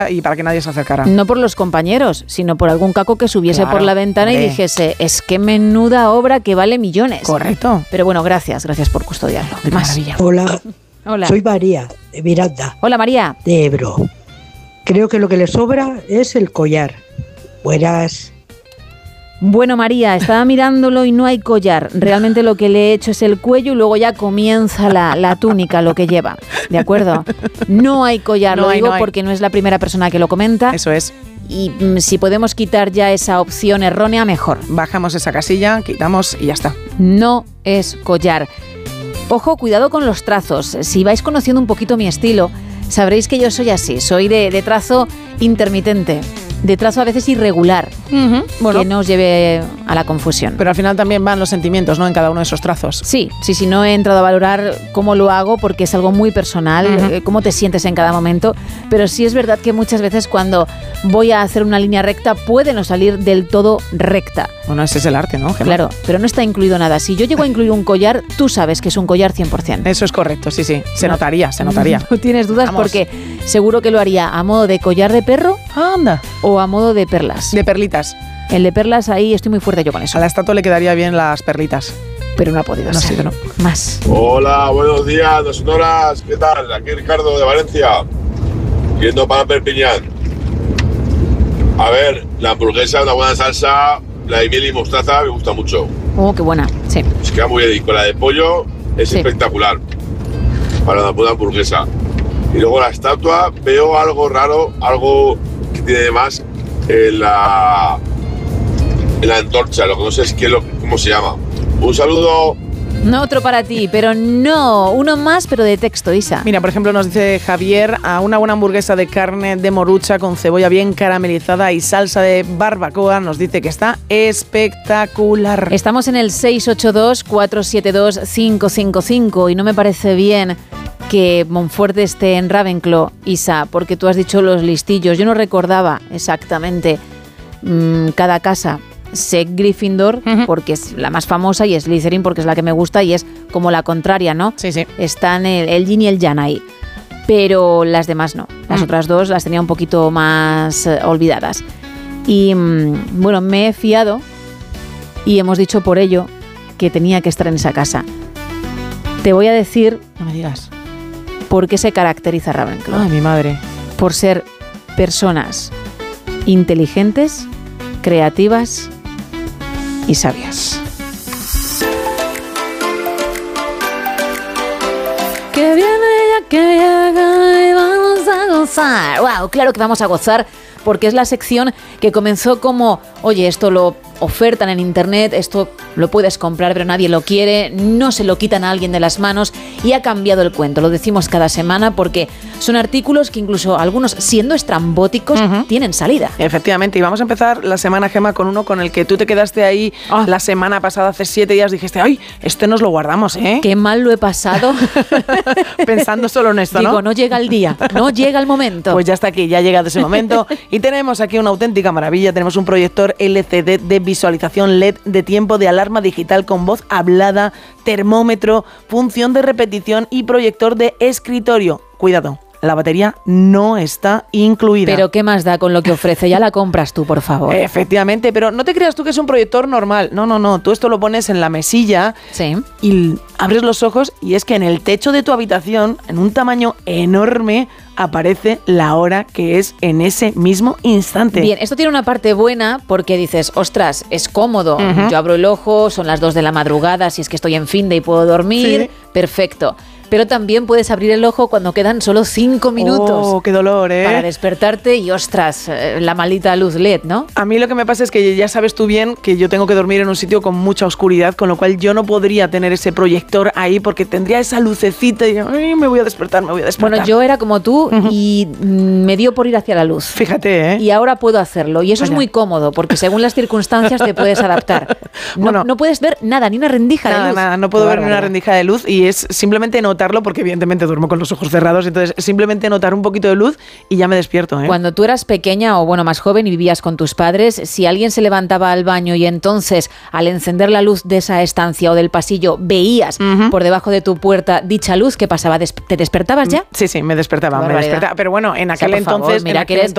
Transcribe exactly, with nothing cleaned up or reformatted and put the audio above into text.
y para que nadie se acercara. No por los compañeros, sino por algún caco que subiese Claro, por la ventana hombre. y dijese, es que menuda obra que vale millones. Correcto. Pero bueno, gracias, gracias por custodiarlo. De Más. maravilla. Hola, Hola. soy María, de Miranda, Hola, María. de Ebro. Creo que lo que le sobra es el collar. Buenas. Bueno, María, estaba mirándolo y no hay collar. Realmente lo que le he hecho es el cuello y luego ya comienza la, la túnica, lo que lleva. ¿De acuerdo? No hay collar, No lo hay, digo no hay. porque no es la primera persona que lo comenta. Eso es. Y mm, si podemos quitar ya esa opción errónea, mejor. Bajamos esa casilla, quitamos y ya está. No es collar. Ojo, cuidado con los trazos. Si vais conociendo un poquito mi estilo, sabréis que yo soy así. Soy de, de trazo intermitente, de trazo a veces irregular, Uh-huh. Bueno, que no os lleve a la confusión. pero al final también van los sentimientos, ¿no? En cada uno de esos trazos. Sí, sí, sí, no he entrado a valorar cómo lo hago porque es algo muy personal, Uh-huh. eh, cómo te sientes en cada momento, pero sí es verdad que muchas veces cuando voy a hacer una línea recta puede no salir del todo recta. Bueno, ese es el arte, ¿no, Gemma? Claro, pero no está incluido nada. Si yo llego a incluir un collar, tú sabes que es un collar cien por ciento. Eso es correcto, sí, sí. Se No. notaría, se notaría. No tienes dudas Vamos. porque seguro que lo haría a modo de collar de perro Anda. o a modo de perlas. De perlitas. El de perlas ahí estoy muy fuerte yo con eso, A la estatua le quedaría bien las perlitas. pero no ha podido No, ser. sí que no. Más. Hola, buenos días, dos horas, ¿qué tal? Aquí Ricardo de Valencia, yendo para Perpiñán. A ver, la hamburguesa, una buena salsa, la de miel y mostaza me gusta mucho. Oh, qué buena. Sí. Se queda muy bien, y con la de pollo es Sí. espectacular para una buena hamburguesa. Y luego la estatua, veo algo raro, algo que tiene de más en la, en la antorcha, lo que no sé es qué, lo, cómo se llama. Un saludo. No otro para ti, pero no, uno más, pero de texto, Isa. Mira, por ejemplo, nos dice Javier, a una buena hamburguesa de carne de morucha con cebolla bien caramelizada y salsa de barbacoa, nos dice que está espectacular. Estamos en el seis ocho dos, cuatro siete dos, cinco cinco cinco y no me parece bien que Monforte esté en Ravenclaw, Isa, porque tú has dicho los listillos. Yo no recordaba exactamente mmm, cada casa. Sé Gryffindor Ujú. porque es la más famosa y Slytherin porque es la que me gusta y es como la contraria, ¿no? Sí, sí. Están el, el yin y el yang ahí. Pero las demás no. Las Mm. otras dos las tenía un poquito más eh, olvidadas. Y mm, bueno, me he fiado y hemos dicho por ello que tenía que estar en esa casa. Te voy a decir No me digas. por qué se caracteriza Ravenclaw. Ay, mi madre. Por ser personas inteligentes, creativas y sabias. Que viene ya que llega y vamos a gozar. Wow, claro que vamos a gozar porque es la sección que comenzó como, oye, esto lo ofertan en internet, esto lo puedes comprar pero nadie lo quiere, no se lo quitan a alguien de las manos y ha cambiado el cuento. Lo decimos cada semana porque son artículos que incluso algunos, siendo estrambóticos, Ujú. tienen salida. Efectivamente, y vamos a empezar la semana, Gemma, con uno con el que tú te quedaste ahí Ah. la semana pasada, hace siete días, dijiste, ay, este nos lo guardamos, ¿eh? Qué mal lo he pasado. Pensando solo en esto, ¿no? Digo, no llega el día, no llega el momento. Pues ya está aquí, ya ha llegado ese momento. Y tenemos aquí una auténtica maravilla. Tenemos un proyector L C D de visualización L E D de tiempo de alarma digital con voz hablada, termómetro, función de repetición y proyector de escritorio. Cuidado, la batería no está incluida. Pero qué más da con lo que ofrece, ya la compras tú, por favor. Efectivamente, pero no te creas tú que es un proyector normal. No, no, no. Tú esto lo pones en la mesilla Sí. y abres los ojos y es que en el techo de tu habitación, en un tamaño enorme, aparece la hora que es en ese mismo instante. Bien, esto tiene una parte buena porque dices, ostras, es cómodo. Ujú. Yo abro el ojo, son las dos de la madrugada, si es que estoy en fin de y puedo dormir. Sí. Perfecto. Pero también puedes abrir el ojo cuando quedan solo cinco minutos Oh, qué dolor, ¿eh? para despertarte y, ostras, eh, la maldita luz L E D, ¿no? A mí lo que me pasa es que ya sabes tú bien que yo tengo que dormir en un sitio con mucha oscuridad, con lo cual yo no podría tener ese proyector ahí porque tendría esa lucecita y ay, me voy a despertar, me voy a despertar. Bueno, yo era como tú y mm, me dio por ir hacia la luz. Fíjate, ¿eh? Y ahora puedo hacerlo. Y eso Vaya. es muy cómodo, porque según las circunstancias te puedes adaptar. No, Bueno. no puedes ver nada, ni una rendija de Nada, luz. nada, no puedo Qué ver ni una barbaridad. rendija de luz y es simplemente notarlo porque evidentemente duermo con los ojos cerrados, entonces simplemente notar un poquito de luz y ya me despierto, ¿eh? Cuando tú eras pequeña o bueno, más joven y vivías con tus padres, si alguien se levantaba al baño y entonces al encender la luz de esa estancia o del pasillo veías Ujú. por debajo de tu puerta dicha luz, ¿qué pasaba? Des- ¿Te despertabas ya? Sí, sí, me despertaba, Qué me barbaridad. despertaba. Pero bueno, en O sea, aquel por favor, entonces... mira en que aquel eres